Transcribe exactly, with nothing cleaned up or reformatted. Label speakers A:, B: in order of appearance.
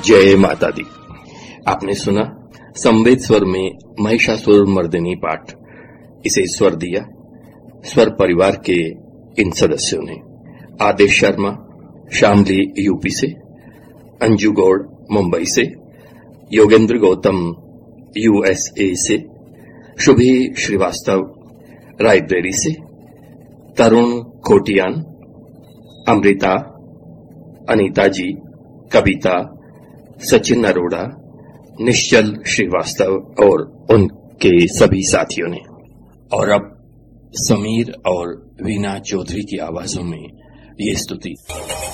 A: जय माता दी। आपने सुना संवेद स्वर में महिषासुर मर्दिनी पाठ। इसे स्वर दिया स्वर परिवार के इन सदस्यों ने। आदेश शर्मा शामली यूपी से, अंजू गौड़ मुंबई से, योगेंद्र गौतम यूएसए से, शुभी श्रीवास्तव रायबरेली से, तरुण खोटियान, अमृता, अनीता जी, कविता, सचिन अरोड़ा, निश्चल श्रीवास्तव और उनके सभी साथियों ने। और अब समीर और वीना चौधरी की आवाजों में ये स्तुति।